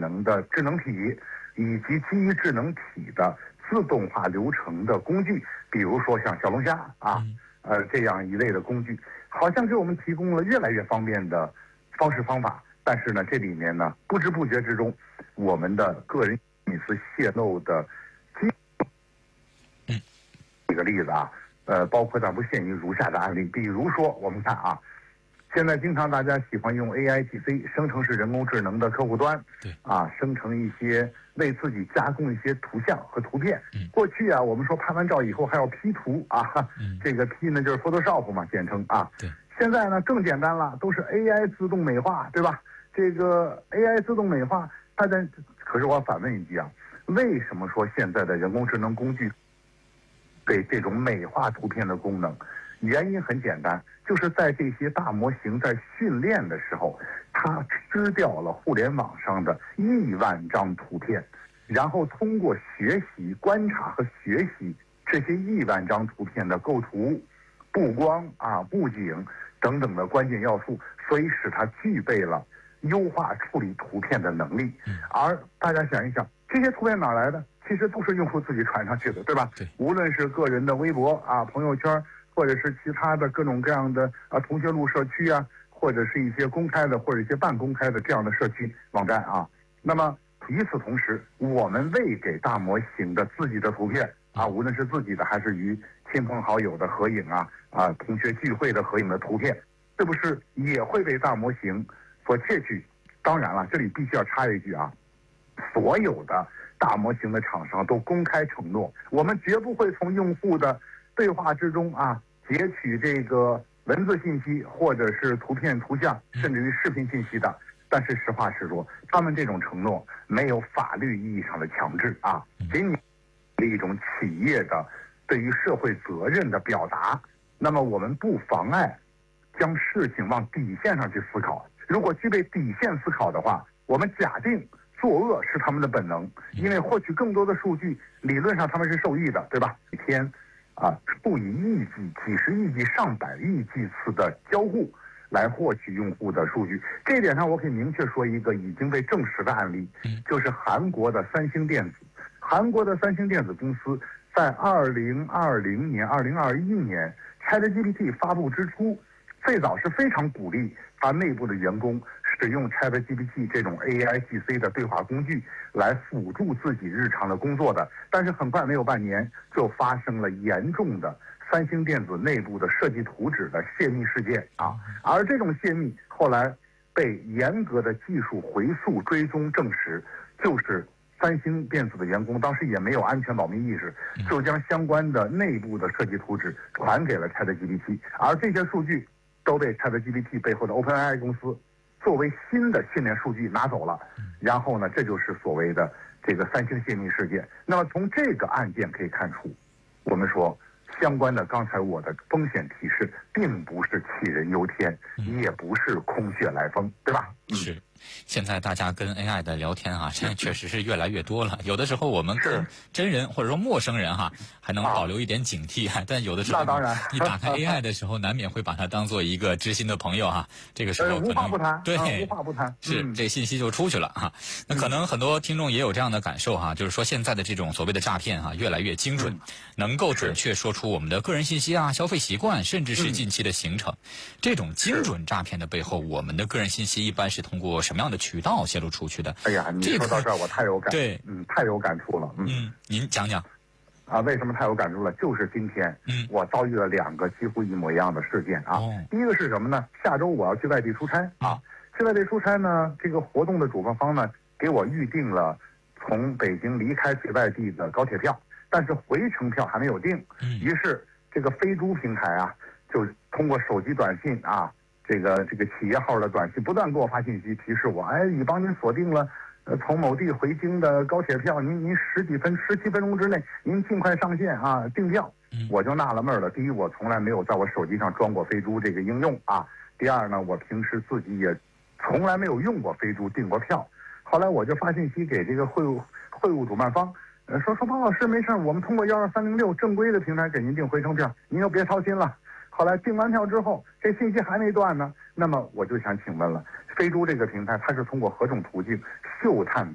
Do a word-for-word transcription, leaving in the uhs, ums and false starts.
能的智能体，以及基于智能体的自动化流程的工具，比如说像小龙虾啊，呃这样一类的工具，好像给我们提供了越来越方便的方式方法。但是呢，这里面呢，不知不觉之中，我们的个人隐私泄露的机， 嗯， 举个例子啊，呃，包括但不限于如下的案例，比如说我们看啊。现在经常大家喜欢用 A I G C 生成式人工智能的客户端， 对啊，生成一些为自己加工一些图像和图片。 嗯、 过去啊，我们说拍完照以后还要 P 图啊， 嗯、 这个 P 呢就是 Photoshop 嘛，简称啊。 对。 现在呢更简单了，都是 A I 自动美化，对吧？这个 A I 自动美化，大家可是我反问一句啊，为什么说现在的人工智能工具对这种美化图片的功能？原因很简单，就是在这些大模型在训练的时候，它吃掉了互联网上的亿万张图片，然后通过学习、观察和学习这些亿万张图片的构图、布光啊、布景等等的关键要素，所以使它具备了优化处理图片的能力。而大家想一想，这些图片哪来的？其实都是用户自己传上去的，对吧？ 对， 无论是个人的微博啊、朋友圈，或者是其他的各种各样的啊同学录社区啊，或者是一些公开的或者一些半公开的这样的社区网站啊。那么与此同时，我们喂给大模型的自己的图片啊，无论是自己的还是与亲朋好友的合影啊啊同学聚会的合影的图片，是不是也会被大模型所窃取？当然了，这里必须要插一句啊，所有的大模型的厂商都公开承诺，我们绝不会从用户的对话之中啊截取这个文字信息或者是图片、图像，甚至于视频信息的。但是实话实说，他们这种承诺没有法律意义上的强制啊，仅仅是一种企业的对于社会责任的表达。那么我们不妨碍将事情往底线上去思考。如果具备底线思考的话，我们假定作恶是他们的本能，因为获取更多的数据，理论上他们是受益的，对吧？一天啊，数以亿计、几十亿计、上百亿计次的交互来获取用户的数据。这一点上，我可以明确说一个已经被证实的案例，就是韩国的三星电子。韩国的三星电子公司在二零二零年、二零二一年 ChatGPT 发布之初，最早是非常鼓励他内部的员工使用 ChatGPT 这种 A I G C 的对话工具来辅助自己日常的工作的。但是很快没有半年，就发生了严重的三星电子内部的设计图纸的泄密事件啊。而这种泄密后来被严格的技术回溯追踪证实，就是三星电子的员工当时也没有安全保密意识，就将相关的内部的设计图纸传给了 ChatGPT， 而这些数据都被 ChatGPT 背后的 OpenAI 公司作为新的训练数据拿走了。然后呢，这就是所谓的这个三星泄密事件。那么从这个案件可以看出，我们说相关的刚才我的风险提示并不是杞人忧天，也不是空穴来风，对吧？ 嗯、是。现在大家跟 A I 的聊天啊，现在确实是越来越多了。有的时候我们跟真人或者说陌生人哈、啊，还能保留一点警惕，啊、但有的时候你打开 A I 的时候，难免会把它当做一个知心的朋友哈、啊。这个时候可能、 呃、无话不谈， 对、 呃，无话不谈， 是、嗯、这信息就出去了哈、啊。那可能很多听众也有这样的感受哈、啊，就是说现在的这种所谓的诈骗哈、啊，越来越精准，嗯、能够准确说出我们的个人信息啊、消费习惯，甚至是近期的行程。嗯、这种精准诈骗的背后，我们的个人信息一般是通过什么样的渠道泄露出去的？ 哎呀，你说到这儿我太有感， 对， 嗯，太有感触了，嗯， 嗯您讲讲。 啊，为什么太有感触了？就是今天， 嗯， 我遭遇了两个几乎一模一样的事件啊。 哦、 第一个是什么呢？下周我要去外地出差啊， 嗯、 去外地出差呢，这个活动的主办方呢给我预定了从北京离开去外地的高铁票，但是回程票还没有定。 嗯， 于是这个飞猪平台啊，就通过手机短信啊。这个这个企业号的短信不断给我发信息提示我，哎，已帮您锁定了，呃，从某地回京的高铁票，您您十几分十七分钟之内，您尽快上线啊，订票。 嗯、 我就纳了闷了。第一，我从来没有在我手机上装过飞猪这个应用啊。第二呢，我平时自己也从来没有用过飞猪订过票。后来我就发信息给这个会务会务主办方，呃，说说方老师没事，我们通过幺二三零六正规的平台给您订回程票，您就别操心了。后来订完票之后，这信息还没断呢。那么我就想请问了，飞猪这个平台它是通过何种途径嗅探